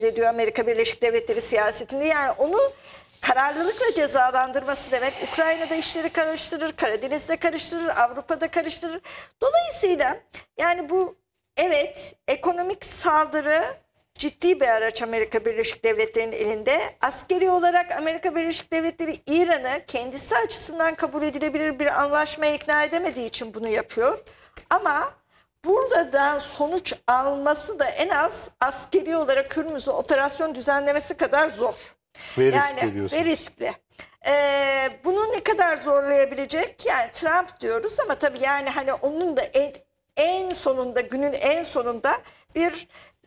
ediyor Amerika Birleşik Devletleri siyasetinde. Yani onu kararlılıkla cezalandırması demek Ukrayna'da işleri karıştırır, Karadeniz'de karıştırır, Avrupa'da karıştırır. Dolayısıyla yani bu evet ekonomik saldırı ciddi bir araç Amerika Birleşik Devletleri'nin elinde. Askeri olarak Amerika Birleşik Devletleri İran'ı kendisi açısından kabul edilebilir bir anlaşmaya ikna edemediği için bunu yapıyor. Ama burada da sonuç alması da en az askeri olarak Hürmüz'ü operasyon düzenlemesi kadar zor. Ve riskli diyorsunuz. Ve riskli. Bunu ne kadar zorlayabilecek? Yani Trump diyoruz ama tabii yani hani onun da en sonunda, günün en sonunda bir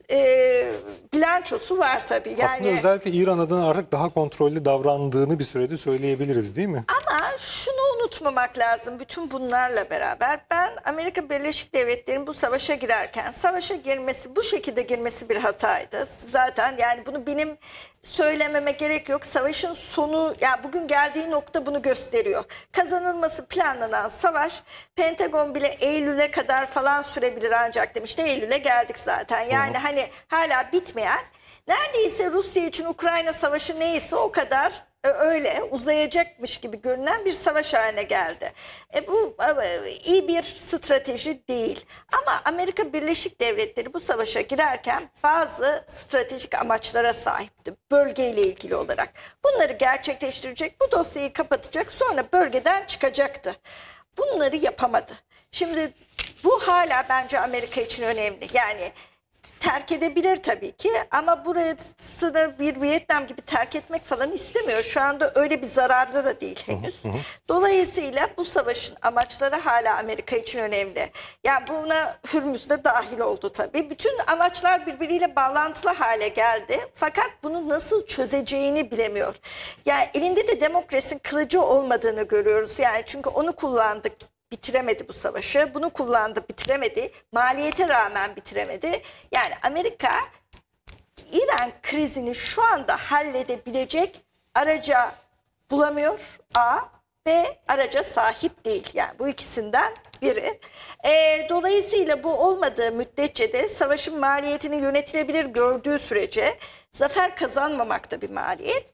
bilançosu var tabii. Yani, aslında özellikle İran adına artık daha kontrollü davrandığını bir sürede söyleyebiliriz değil mi? ama şunu unutmamak lazım bütün bunlarla beraber. Ben Amerika Birleşik Devletleri'nin bu savaşa girerken savaşa girmesi, bu şekilde girmesi bir hataydı. Zaten yani bunu benim söylememe gerek yok. Savaşın sonu, yani bugün geldiği nokta bunu gösteriyor. Kazanılması planlanan savaş Pentagon bile Eylül'e kadar falan sürebilir ancak demişti. Eylül'e geldik zaten. Yani hani hala bitmeyen, neredeyse Rusya için Ukrayna savaşı neyse o kadar öyle uzayacakmış gibi görünen bir savaş haline geldi. Bu iyi bir strateji değil. Ama Amerika Birleşik Devletleri bu savaşa girerken bazı stratejik amaçlara sahipti. Bölgeyle ilgili olarak. Bunları gerçekleştirecek, bu dosyayı kapatacak, sonra bölgeden çıkacaktı. Bunları yapamadı. Şimdi bu hala bence Amerika için önemli. Yani terk edebilir tabii ki ama burası da bir Vietnam gibi terk etmek falan istemiyor. Şu anda öyle bir zararda da değil henüz. Dolayısıyla bu savaşın amaçları hala Amerika için önemli. Yani buna Hürmüz de dahil oldu tabii. Bütün amaçlar birbiriyle bağlantılı hale geldi. Fakat bunu nasıl çözeceğini bilemiyor. Yani elinde de demokrasinin kılıcı olmadığını görüyoruz. Yani çünkü onu kullandık. Bitiremedi bu savaşı. Bunu kullandı, bitiremedi. Maliyete rağmen bitiremedi. Yani Amerika İran krizini şu anda halledebilecek araca bulamıyor. A, B araca sahip değil. Yani bu ikisinden biri. Dolayısıyla bu olmadığı müddetçe de savaşın maliyetini yönetilebilir gördüğü sürece zafer kazanmamak da bir maliyet.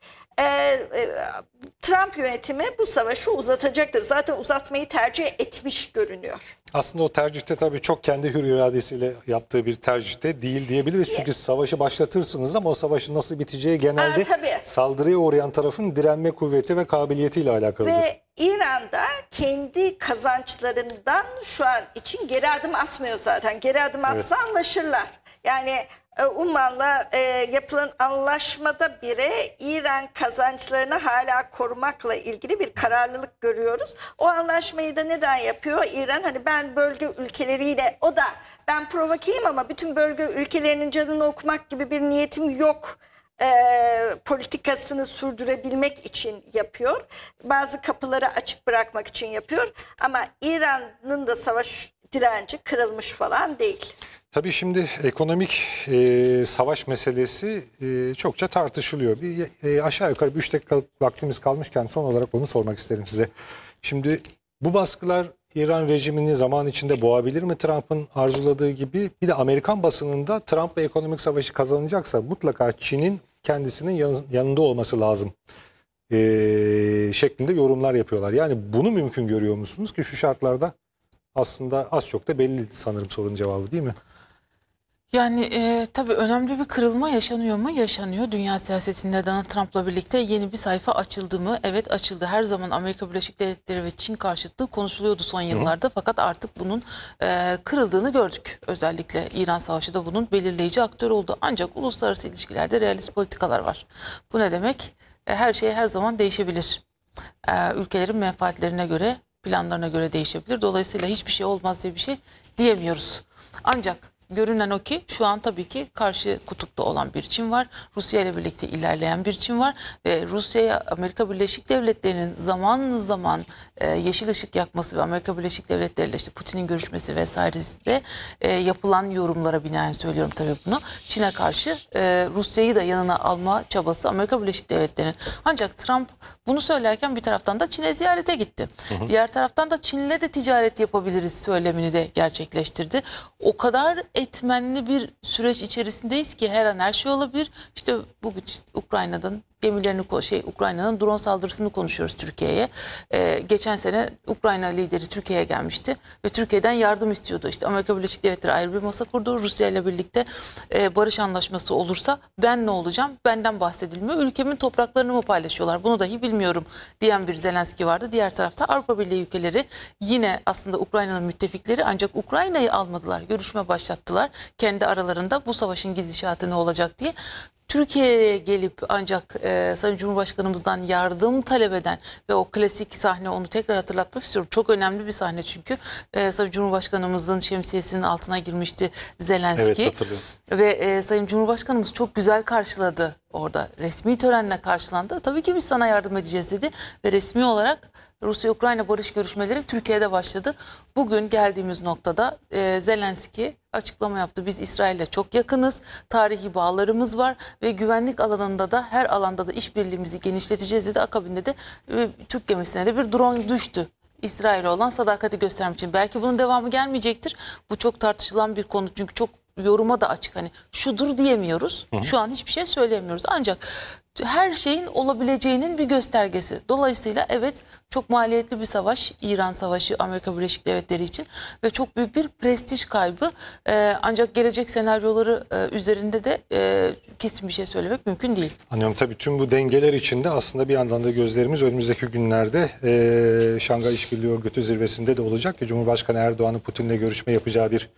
Trump yönetimi bu savaşı uzatacaktır. Zaten uzatmayı tercih etmiş görünüyor. Aslında o tercihte tabii çok kendi hür iradesiyle yaptığı bir tercihte değil diyebiliriz. Çünkü savaşı başlatırsınız ama o savaşın nasıl biteceği genelde saldırıya uğrayan tarafın direnme kuvveti ve kabiliyetiyle alakalıdır. Ve İran'da kendi kazançlarından şu an için geri adım atmıyor zaten. Geri adım atsa anlaşırlar. Yani Umman'la yapılan anlaşmada bile İran kazançlarını hala korumakla ilgili bir kararlılık görüyoruz. O anlaşmayı da neden yapıyor? İran hani ben bölge ülkeleriyle, o da ben provokeyim ama bütün bölge ülkelerinin canını okumak gibi bir niyetim yok politikasını sürdürebilmek için yapıyor. Bazı kapıları açık bırakmak için yapıyor. Ama İran'ın da savaş direnci kırılmış falan değil. Tabii şimdi ekonomik savaş meselesi çokça tartışılıyor. Aşağı yukarı 3 dakika vaktimiz kalmışken son olarak onu sormak isterim size. Şimdi bu baskılar İran rejimini zaman içinde boğabilir mi Trump'ın arzuladığı gibi? Bir de Amerikan basınında Trump'la ekonomik savaşı kazanacaksa mutlaka Çin'in kendisinin yanında olması lazım şeklinde yorumlar yapıyorlar. Yani bunu mümkün görüyor musunuz ki şu şartlarda? Aslında az çok da belli sanırım sorunun cevabı, değil mi? Yani tabii önemli bir kırılma yaşanıyor mu? Yaşanıyor. Dünya siyasetinde Donald Trump'la birlikte yeni bir sayfa açıldı mı? Evet, açıldı. Her zaman Amerika Birleşik Devletleri ve Çin karşıtlığı konuşuluyordu son yıllarda. Fakat artık bunun kırıldığını gördük. Özellikle İran Savaşı da bunun belirleyici aktör oldu. Ancak uluslararası ilişkilerde realist politikalar var. Bu ne demek? Her şey her zaman değişebilir. Ülkelerin menfaatlerine göre, planlarına göre değişebilir. Dolayısıyla hiçbir şey olmaz diye bir şey diyemiyoruz. Ancak görünen o ki şu an tabii ki karşı kutupta olan bir Çin var. Rusya ile birlikte ilerleyen bir Çin var. Ve Rusya'ya Amerika Birleşik Devletleri'nin zaman zaman yeşil ışık yakması ve Amerika Birleşik Devletleri ile işte Putin'in görüşmesi vesairesinde yapılan yorumlara binaen söylüyorum tabii bunu. Çin'e karşı Rusya'yı da yanına alma çabası Amerika Birleşik Devletleri'nin. Ancak Trump bunu söylerken bir taraftan da Çin'e ziyarete gitti. Diğer taraftan da Çin'le de ticaret yapabiliriz söylemini de gerçekleştirdi. O kadar etmenli bir süreç içerisindeyiz ki her an her şey olabilir. İşte bugün Ukrayna'dan Ukrayna'nın drone saldırısını konuşuyoruz Türkiye'ye. Geçen sene Ukrayna lideri Türkiye'ye gelmişti ve Türkiye'den yardım istiyordu. İşte Amerika Birleşik Devletleri ayrı bir masa kurdu. Rusya ile birlikte barış anlaşması olursa ben ne olacağım? Benden bahsedilmiyor. Ülkemin topraklarını mı paylaşıyorlar? Bunu dahi bilmiyorum diyen bir Zelenski vardı. Diğer tarafta Avrupa Birliği ülkeleri yine aslında Ukrayna'nın müttefikleri, ancak Ukrayna'yı almadılar. Görüşme başlattılar kendi aralarında bu savaşın gidişatı ne olacak diye. Türkiye'ye gelip ancak Sayın Cumhurbaşkanımızdan yardım talep eden ve o klasik sahne, onu tekrar hatırlatmak istiyorum. Çok önemli bir sahne çünkü. Sayın Cumhurbaşkanımızın şemsiyesinin altına girmişti Zelenski. Evet, hatırlıyorum. Ve Sayın Cumhurbaşkanımız çok güzel karşıladı orada. Resmi törenle karşılandı. Tabii ki biz sana yardım edeceğiz dedi ve resmi olarak Rusya-Ukrayna barış görüşmeleri Türkiye'de başladı. Bugün geldiğimiz noktada Zelenski açıklama yaptı. Biz İsrail'le çok yakınız, tarihi bağlarımız var ve güvenlik alanında da her alanda da işbirliğimizi genişleteceğiz dedi. Akabinde de Türk gemisine de bir drone düştü. İsrail'e olan sadakati göstermek için. Belki bunun devamı gelmeyecektir. Bu çok tartışılan bir konu çünkü çok yoruma da açık. Hani şudur diyemiyoruz. Şu an hiçbir şey söyleyemiyoruz. Ancak her şeyin olabileceğinin bir göstergesi. Dolayısıyla evet, çok maliyetli bir savaş, İran Savaşı Amerika Birleşik Devletleri için ve çok büyük bir prestij kaybı. Ancak gelecek senaryoları üzerinde de kesin bir şey söylemek mümkün değil. Anlıyorum, tabii tüm bu dengeler içinde aslında bir yandan da gözlerimiz önümüzdeki günlerde Şangay İşbirliği Örgütü zirvesinde de olacak ki Cumhurbaşkanı Erdoğan'ın Putin'le görüşme yapacağı bir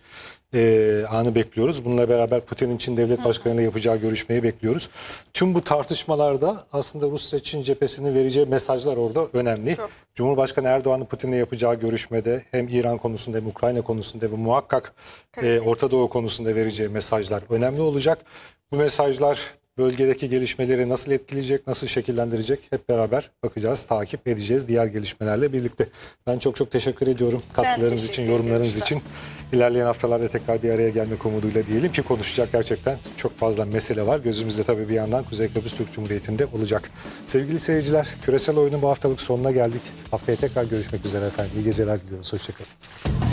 anı bekliyoruz. Bununla beraber Putin'in Çin Devlet Başkanı'yla yapacağı görüşmeyi bekliyoruz. Tüm bu tartışmalarda aslında Rusya-Çin cephesinin vereceği mesajlar orada önemli. Çok. Cumhurbaşkanı Erdoğan'ın Putin'le yapacağı görüşmede hem İran konusunda hem Ukrayna konusunda ve muhakkak Orta Doğu konusunda vereceği mesajlar önemli olacak. Bu mesajlar bölgedeki gelişmeleri nasıl etkileyecek, nasıl şekillendirecek hep beraber bakacağız, takip edeceğiz diğer gelişmelerle birlikte. Ben çok teşekkür ediyorum katkılarınız için, teşekkür yorumlarınız ederim. için. İlerleyen haftalarda tekrar bir araya gelmek umuduyla diyelim ki konuşacak gerçekten çok fazla mesele var. Gözümüzde tabii bir yandan Kuzey Kıbrıs Türk Cumhuriyeti'nde olacak. Sevgili seyirciler, Küresel Oyun'un bu haftalık sonuna geldik. Haftaya tekrar görüşmek üzere efendim. İyi geceler diliyoruz. Hoşçakalın.